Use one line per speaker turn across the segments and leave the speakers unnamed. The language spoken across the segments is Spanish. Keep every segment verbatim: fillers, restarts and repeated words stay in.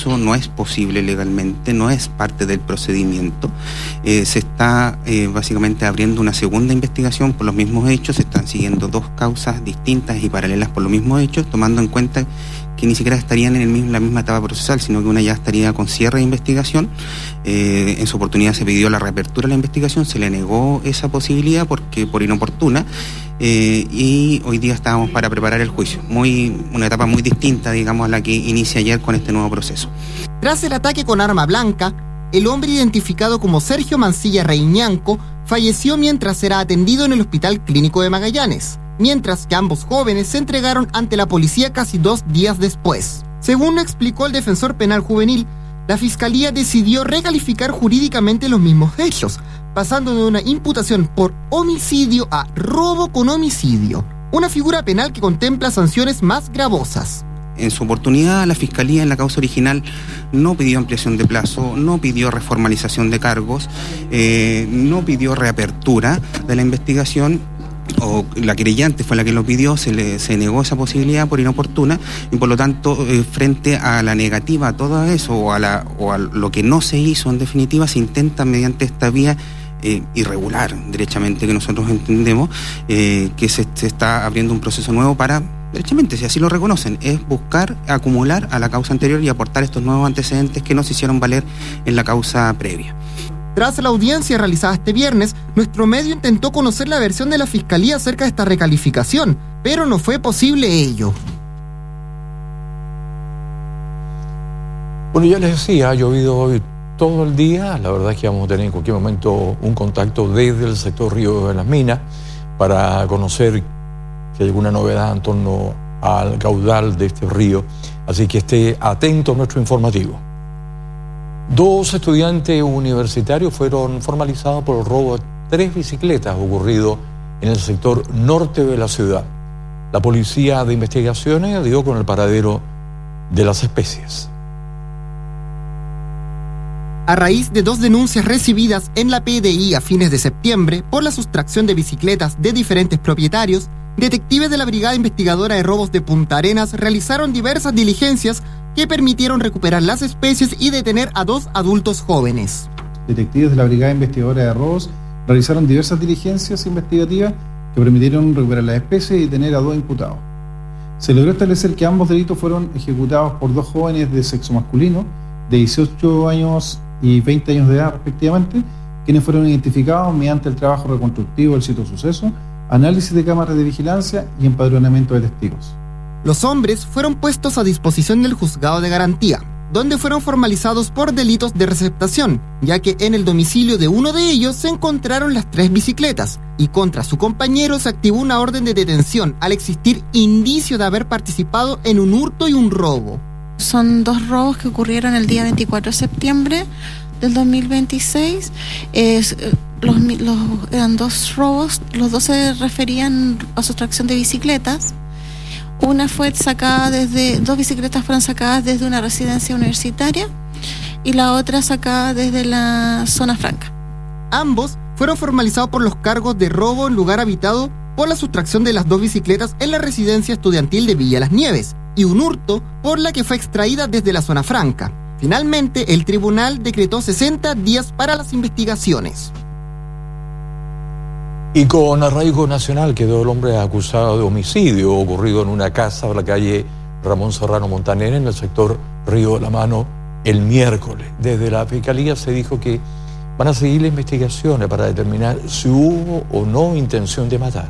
eso no es posible legalmente, no es parte del procedimiento. Eh, se está eh, básicamente abriendo una segunda investigación por los mismos hechos, se están siguiendo dos causas distintas y paralelas por los mismos hechos, tomando en cuenta que ni siquiera estarían en el mismo, la misma etapa procesal, sino que una ya estaría con cierre de investigación. Eh, en su oportunidad se pidió la reapertura de la investigación, se le negó esa posibilidad porque por inoportuna, eh, y hoy día estábamos para preparar el juicio. Muy, una etapa muy distinta, digamos, a la que inicia ayer con este nuevo proceso.
Tras el ataque con arma blanca, el hombre identificado como Sergio Mancilla Reñanco falleció mientras era atendido en el Hospital Clínico de Magallanes, mientras que ambos jóvenes se entregaron ante la policía casi dos días después. Según explicó el defensor penal juvenil, la Fiscalía decidió recalificar jurídicamente los mismos hechos, pasando de una imputación por homicidio a robo con homicidio, una figura penal que contempla sanciones más gravosas.
En su oportunidad, la Fiscalía en la causa original no pidió ampliación de plazo, no pidió reformalización de cargos, eh, no pidió reapertura de la investigación, o la querellante fue la que lo pidió, se le se negó esa posibilidad por inoportuna, y por lo tanto, eh, frente a la negativa a todo eso, o a, la, o a lo que no se hizo en definitiva, se intenta mediante esta vía eh, irregular, derechamente, que nosotros entendemos, eh, que se, se está abriendo un proceso nuevo para, derechamente, si así lo reconocen, es buscar acumular a la causa anterior y aportar estos nuevos antecedentes que no se hicieron valer en la causa previa.
Tras la audiencia realizada este viernes, nuestro medio intentó conocer la versión de la Fiscalía acerca de esta recalificación, pero no fue posible ello.
Bueno, ya les decía, ha llovido hoy todo el día. La verdad es que vamos a tener en cualquier momento un contacto desde el sector Río de las Minas para conocer si hay alguna novedad en torno al caudal de este río. Así que esté atento a nuestro informativo. Dos estudiantes universitarios fueron formalizados por el robo de tres bicicletas ocurrido en el sector norte de la ciudad. La Policía de Investigaciones dio con el paradero de las especies.
A raíz de dos denuncias recibidas en la P D I a fines de septiembre por la sustracción de bicicletas de diferentes propietarios, detectives de la Brigada Investigadora de Robos de Punta Arenas realizaron diversas diligencias que permitieron recuperar las especies y detener a dos adultos jóvenes.
Detectives de la Brigada Investigadora de Robos realizaron diversas diligencias investigativas que permitieron recuperar las especies y detener a dos imputados. Se logró establecer que ambos delitos fueron ejecutados por dos jóvenes de sexo masculino, de dieciocho años y veinte años de edad respectivamente, quienes fueron identificados mediante el trabajo reconstructivo del sitio suceso, análisis de cámaras de vigilancia y empadronamiento de testigos.
Los hombres fueron puestos a disposición del juzgado de garantía, donde fueron formalizados por delitos de receptación, ya que en el domicilio de uno de ellos se encontraron las tres bicicletas, y contra su compañero se activó una orden de detención al existir indicio de haber participado en un hurto y un robo.
Son dos robos que ocurrieron el día veinticuatro de septiembre del dos mil veintiséis. Eh, los, los, eran dos robos, los dos se referían a sustracción de bicicletas. Una fue sacada desde, dos bicicletas fueron sacadas desde una residencia universitaria y la otra sacada desde la zona franca.
Ambos fueron formalizados por los cargos de robo en lugar habitado por la sustracción de las dos bicicletas en la residencia estudiantil de Villa Las Nieves y un hurto por la que fue extraída desde la zona franca. Finalmente, el tribunal decretó sesenta días para las investigaciones.
Y con arraigo nacional quedó el hombre acusado de homicidio ocurrido en una casa de la calle Ramón Serrano Montaner en el sector Río de la Mano el miércoles. Desde la Fiscalía se dijo que van a seguir las investigaciones para determinar si hubo o no intención de matar.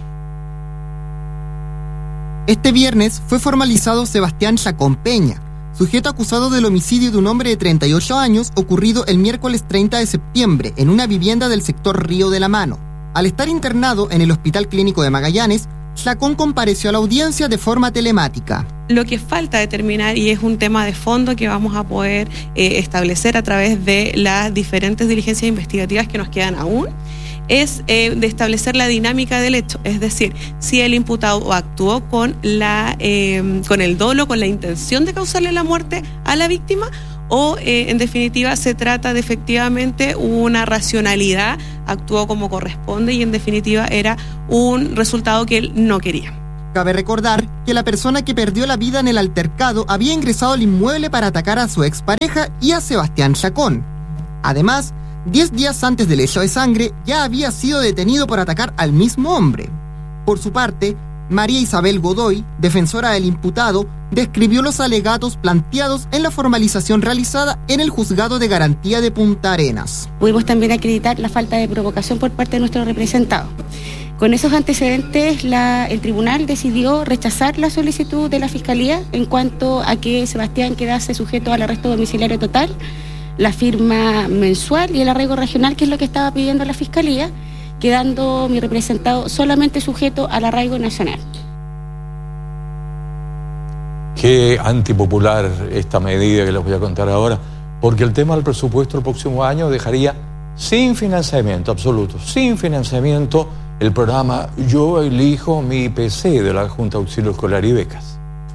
Este viernes fue formalizado Sebastián Chacón Peña, sujeto acusado del homicidio de un hombre de treinta y ocho años ocurrido el miércoles treinta de septiembre en una vivienda del sector Río de la Mano. Al estar internado en el Hospital Clínico de Magallanes, Chacón compareció a la audiencia de forma telemática.
Lo que falta determinar, y es un tema de fondo que vamos a poder eh, establecer a través de las diferentes diligencias investigativas que nos quedan aún, es eh, de establecer la dinámica del hecho, es decir, si el imputado actuó con, la, eh, con el dolo, con la intención de causarle la muerte a la víctima, o eh, en definitiva se trata de efectivamente una racionalidad, actuó como corresponde y en definitiva era un resultado que él no quería.
Cabe recordar que la persona que perdió la vida en el altercado había ingresado al inmueble para atacar a su expareja y a Sebastián Chacón. Además, diez días antes del hecho de sangre, ya había sido detenido por atacar al mismo hombre. Por su parte, María Isabel Godoy, defensora del imputado, describió los alegatos planteados en la formalización realizada en el Juzgado de Garantía de Punta Arenas.
Pudimos también acreditar la falta de provocación por parte de nuestro representado. Con esos antecedentes, la, el tribunal decidió rechazar la solicitud de la Fiscalía en cuanto a que Sebastián quedase sujeto al arresto domiciliario total, la firma mensual y el arraigo regional, que es lo que estaba pidiendo la Fiscalía, quedando mi representado solamente sujeto al arraigo nacional.
Qué antipopular esta medida que les voy a contar ahora, porque el tema del presupuesto del próximo año dejaría sin financiamiento absoluto, sin financiamiento, el programa Yo Elijo Mi P C de la Junta de Auxilio Escolar y Becas.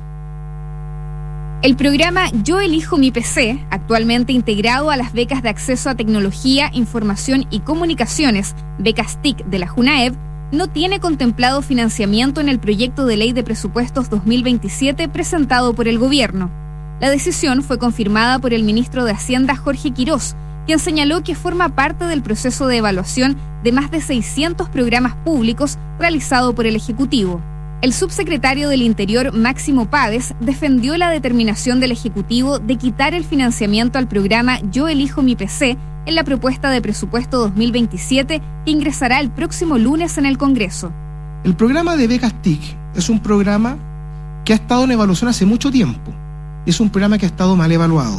El programa Yo Elijo Mi P C, actualmente integrado a las becas de acceso a tecnología, información y comunicaciones, becas T I C de la JUNAEB, no tiene contemplado financiamiento en el proyecto de ley de presupuestos dos mil veintisiete presentado por el gobierno. La decisión fue confirmada por el ministro de Hacienda, Jorge Quirós, quien señaló que forma parte del proceso de evaluación de más de seiscientos programas públicos realizado por el Ejecutivo. El subsecretario del Interior, Máximo Páez, defendió la determinación del Ejecutivo de quitar el financiamiento al programa Yo Elijo Mi P C en la propuesta de presupuesto dos mil veintisiete que ingresará el próximo lunes en el Congreso.
El programa de becas T I C es un programa que ha estado en evaluación hace mucho tiempo. Es un programa que ha estado mal evaluado.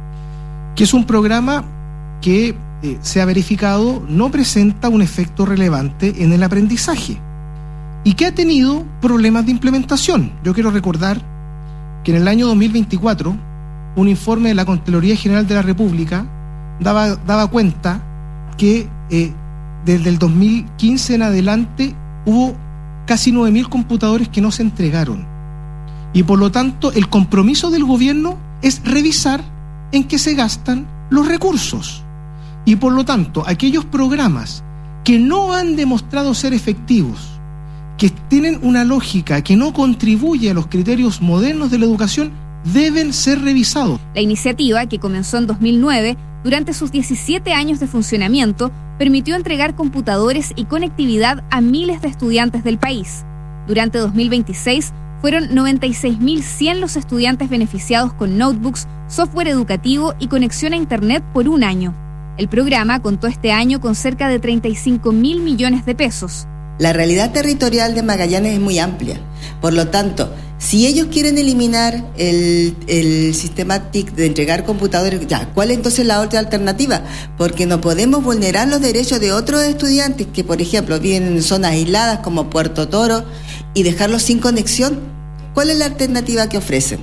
Que es un programa que eh, se ha verificado no presenta un efecto relevante en el aprendizaje y que ha tenido problemas de implementación. Yo quiero recordar que en el año dos mil veinticuatro un informe de la Contraloría General de la República daba, daba cuenta que eh, desde el dos mil quince en adelante hubo casi nueve mil computadores que no se entregaron y por lo tanto el compromiso del gobierno es revisar en qué se gastan los recursos. Y por lo tanto, aquellos programas que no han demostrado ser efectivos, que tienen una lógica que no contribuye a los criterios modernos de la educación, deben ser revisados.
La iniciativa, que comenzó en dos mil nueve, durante sus diecisiete años de funcionamiento, permitió entregar computadores y conectividad a miles de estudiantes del país. Durante dos mil veintiséis, fueron noventa y seis mil cien los estudiantes beneficiados con notebooks, software educativo y conexión a Internet por un año. El programa contó este año con cerca de treinta y cinco mil millones de pesos.
La realidad territorial de Magallanes es muy amplia. Por lo tanto, si ellos quieren eliminar el, el sistema T I C de entregar computadores, ya, ¿cuál es entonces la otra alternativa? Porque no podemos vulnerar los derechos de otros estudiantes que, por ejemplo, viven en zonas aisladas como Puerto Toro y dejarlos sin conexión. ¿Cuál es la alternativa que ofrecen?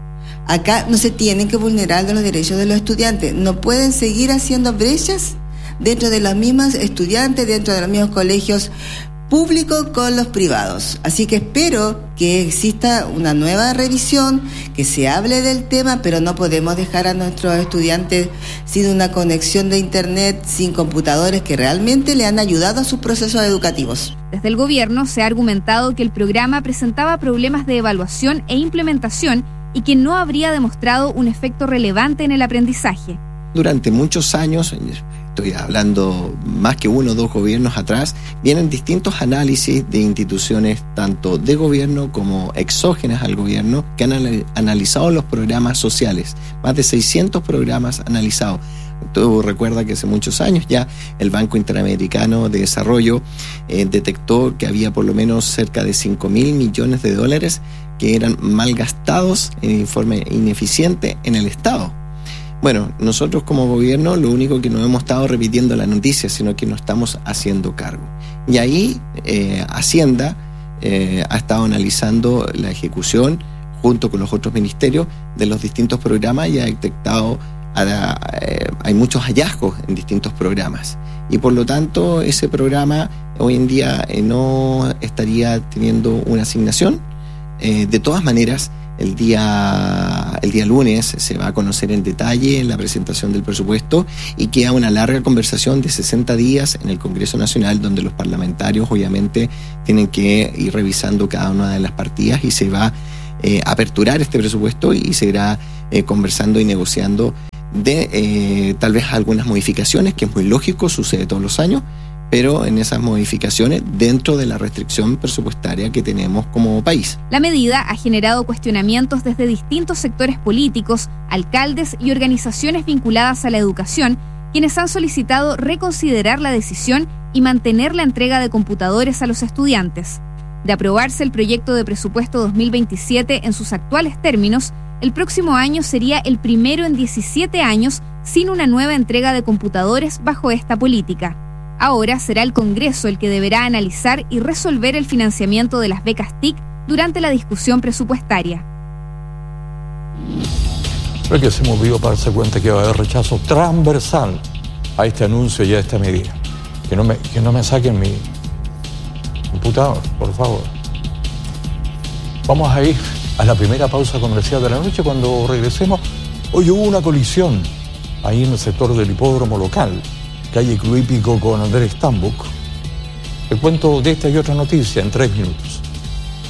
Acá no se tienen que vulnerar los derechos de los estudiantes. No pueden seguir haciendo brechas dentro de los mismos estudiantes, dentro de los mismos colegios públicos con los privados. Así que espero que exista una nueva revisión, que se hable del tema, pero no podemos dejar a nuestros estudiantes sin una conexión de Internet, sin computadores que realmente le han ayudado a sus procesos educativos.
Desde el gobierno se ha argumentado que el programa presentaba problemas de evaluación e implementación y que no habría demostrado un efecto relevante en el aprendizaje.
Durante muchos años, estoy hablando más que uno o dos gobiernos atrás, vienen distintos análisis de instituciones tanto de gobierno como exógenas al gobierno que han analizado los programas sociales, más de seiscientos programas analizados. Tú recuerdas que hace muchos años ya el Banco Interamericano de Desarrollo eh, detectó que había por lo menos cerca de cinco mil millones de dólares que eran malgastados en forma ineficiente en el Estado. Bueno, nosotros como gobierno lo único que no hemos estado repitiendo la noticia, sino que nos estamos haciendo cargo. Y ahí eh, Hacienda eh, ha estado analizando la ejecución junto con los otros ministerios de los distintos programas y ha detectado a, eh, hay muchos hallazgos en distintos programas. Y por lo tanto ese programa hoy en día eh, no estaría teniendo una asignación. Eh, de todas maneras, El día, el día lunes se va a conocer en detalle en la presentación del presupuesto y queda una larga conversación de sesenta días en el Congreso Nacional, donde los parlamentarios obviamente tienen que ir revisando cada una de las partidas y se va eh, a aperturar este presupuesto y se irá eh, conversando y negociando de eh, tal vez algunas modificaciones, que es muy lógico, sucede todos los años, pero en esas modificaciones dentro de la restricción presupuestaria que tenemos como país.
La medida ha generado cuestionamientos desde distintos sectores políticos, alcaldes y organizaciones vinculadas a la educación, quienes han solicitado reconsiderar la decisión y mantener la entrega de computadores a los estudiantes. De aprobarse el proyecto de presupuesto dos mil veintisiete en sus actuales términos, el próximo año sería el primero en diecisiete años sin una nueva entrega de computadores bajo esta política. Ahora será el Congreso el que deberá analizar y resolver el financiamiento de las becas T I C durante la discusión presupuestaria.
Creo que se me olvidó para darse cuenta que va a haber rechazo transversal a este anuncio y a esta medida. Que no me, que no me saquen mi computador, por favor. Vamos a ir a la primera pausa comercial de la noche. Cuando regresemos, hoy hubo una colisión ahí en el sector del hipódromo local, calle Club Hípico con Andrés Tambuc. Te cuento de esta y otra noticia en tres minutos.